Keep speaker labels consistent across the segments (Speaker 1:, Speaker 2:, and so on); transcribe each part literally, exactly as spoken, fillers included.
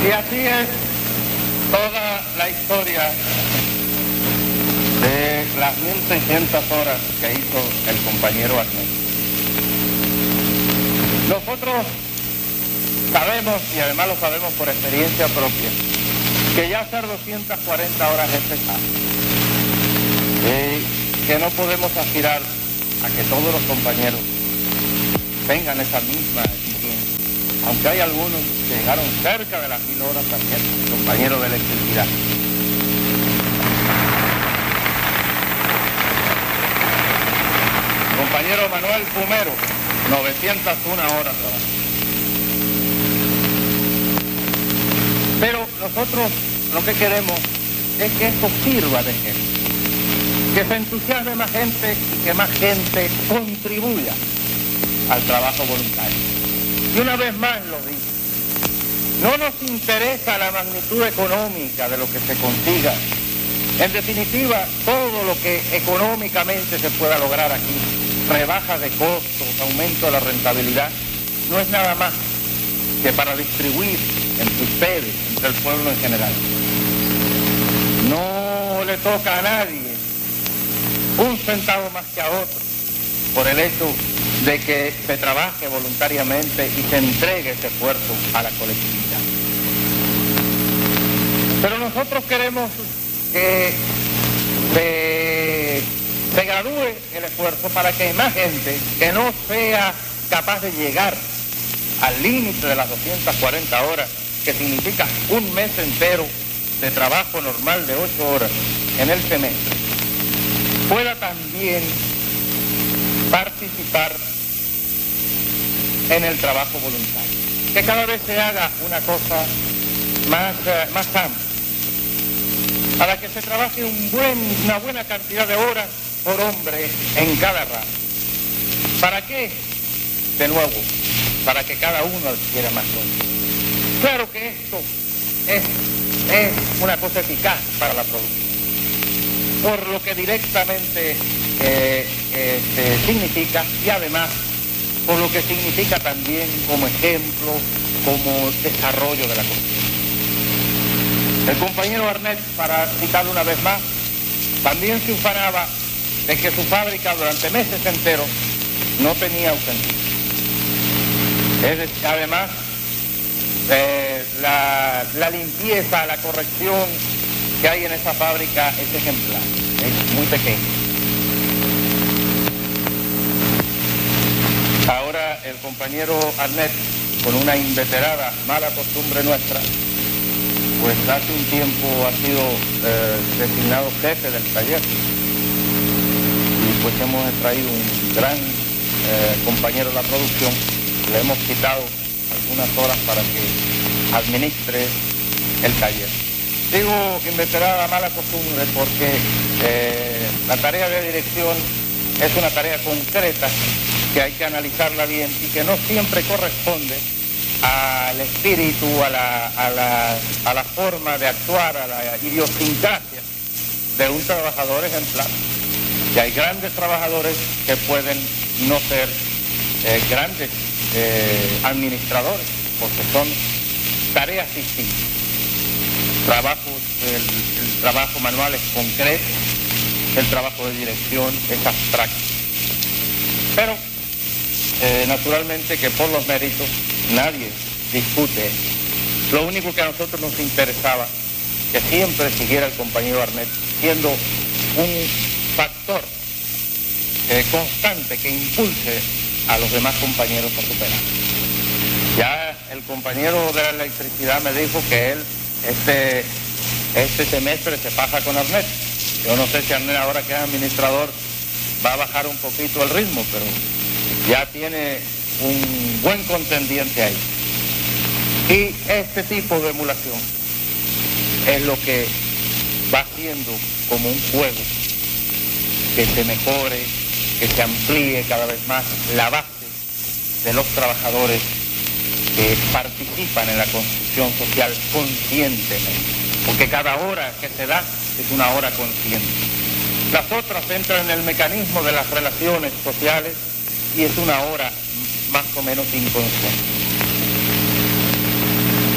Speaker 1: Y así es toda la historia de las mil seiscientas horas que hizo el compañero Arnett. Nosotros sabemos, y además lo sabemos por experiencia propia, que ya hacer doscientas cuarenta horas es pesado. Y que no podemos aspirar a que todos los compañeros tengan esa misma eficiencia, aunque hay algunos que llegaron cerca de las mil horas también, compañeros de electricidad. Compañero Manuel Pumero, novecientas una horas trabajo. Pero nosotros lo que queremos es que esto sirva de ejemplo, que se entusiasme más gente y que más gente contribuya al trabajo voluntario. Y una vez más lo digo, no nos interesa la magnitud económica de lo que se consiga. En definitiva, todo lo que económicamente se pueda lograr aquí, rebaja de costos, aumento de la rentabilidad, no es nada más que para distribuir entre ustedes, entre el pueblo en general. No le toca a nadie un centavo más que a otro por el hecho de que se trabaje voluntariamente y se entregue ese esfuerzo a la colectividad. Pero nosotros queremos que se, se gradúe el esfuerzo para que más gente que no sea capaz de llegar al límite de las doscientas cuarenta horas, que significa un mes entero de trabajo normal de ocho horas en el semestre, pueda también participar en el trabajo voluntario. Que cada vez se haga una cosa más, uh, más amplia, para que se trabaje un buen, una buena cantidad de horas por hombre en cada rama. ¿Para qué? De nuevo, para que cada uno adquiera más cosas. Claro que esto es, es una cosa eficaz para la producción, por lo que directamente eh, este, significa, y además por lo que significa también como ejemplo, como desarrollo de la construcción. El compañero Arnett, para citarlo una vez más, también se ufanaba de que su fábrica durante meses enteros no tenía ausentismo. Es decir, además, eh, la, la limpieza, la corrección que hay en esa fábrica es ejemplar, es muy pequeña. Ahora el compañero Arnett, con una inveterada mala costumbre nuestra, pues hace un tiempo ha sido eh, designado jefe del taller. Y pues hemos traído un gran eh, compañero de la producción, le hemos quitado algunas horas para que administre el taller. Digo inveterada mala costumbre porque eh, la tarea de dirección es una tarea concreta que hay que analizarla bien y que no siempre corresponde al espíritu, a la, a la, a la forma de actuar, a la idiosincrasia de un trabajador ejemplar. Y hay grandes trabajadores que pueden no ser eh, grandes eh, administradores, porque son tareas distintas. Trabajos, el, el trabajo manual es concreto, el trabajo de dirección es abstracto. Pero eh, naturalmente que por los méritos nadie discute. Lo único que a nosotros nos interesaba que siempre siguiera el compañero Arnett siendo un factor eh, constante que impulse a los demás compañeros a superar. Ya el compañero de la electricidad me dijo que él este, este semestre se pasa con Arnett. Yo no sé si Arnett, ahora que es administrador, va a bajar un poquito el ritmo, pero ya tiene un buen contendiente ahí. Y este tipo de emulación es lo que va haciendo como un juego que se mejore, que se amplíe cada vez más la base de los trabajadores que participan en la construcción social conscientemente, porque cada hora que se da es una hora consciente. Las otras entran en el mecanismo de las relaciones sociales y es una hora más o menos inconsciente. Por eso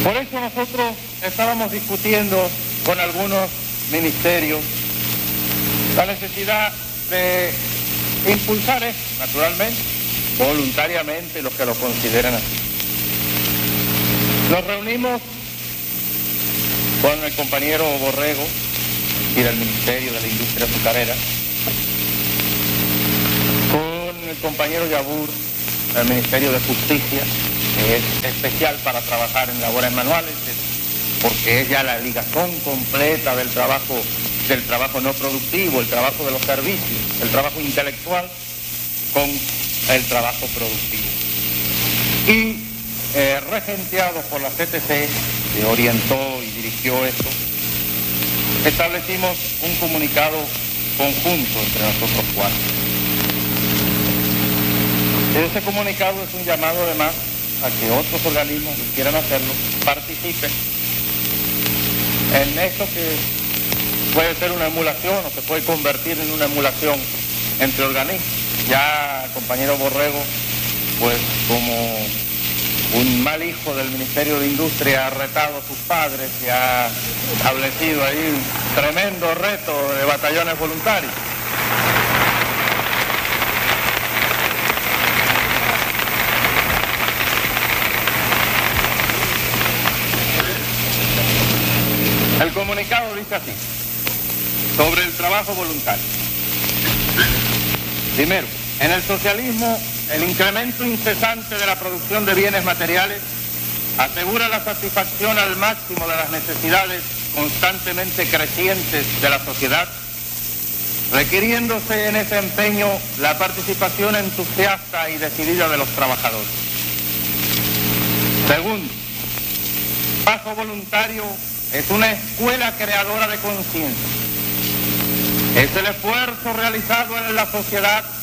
Speaker 1: nosotros estábamos discutiendo con algunos ministerios la necesidad de impulsar esto, naturalmente, voluntariamente, los que lo consideran así. Nos reunimos con el compañero Borrego y del Ministerio de la Industria Azucarera, con el compañero Yabur del Ministerio de Justicia, que es especial para trabajar en labores manuales, porque es ya la ligazón completa del trabajo, del trabajo no productivo, el trabajo de los servicios, el trabajo intelectual con el trabajo productivo. Y eh, regenteado por la C T C, que orientó y dirigió esto, establecimos un comunicado conjunto entre nosotros cuatro. Ese comunicado es un llamado además a que otros organismos que quieran hacerlo participen en esto que puede ser una emulación o se puede convertir en una emulación entre organismos. Ya el compañero Borrego, pues como un mal hijo del Ministerio de Industria, ha retado a sus padres y ha establecido ahí un tremendo reto de batallones voluntarios. El comunicado dice así, sobre el trabajo voluntario. Primero, en el socialismo, el incremento incesante de la producción de bienes materiales asegura la satisfacción al máximo de las necesidades constantemente crecientes de la sociedad, requiriéndose en ese empeño la participación entusiasta y decidida de los trabajadores. Segundo, el trabajo voluntario es una escuela creadora de conciencia. Es el esfuerzo realizado en la sociedad